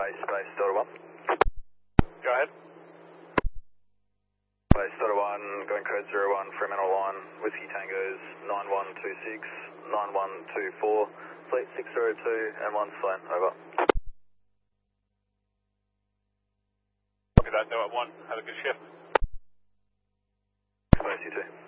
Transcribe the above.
Base Delta 1. Go ahead. Base Delta 1, going code 01, Fremantle line, Whiskey Tango's 9126, 9124, fleet 602, and 1 Sloan, over. Copy that, Delta 1, have a good shift. Space, you too.